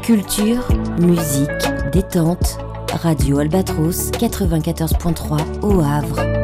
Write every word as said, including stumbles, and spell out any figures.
Culture, musique, détente. Radio Albatros quatre-vingt-quatorze point trois au Havre.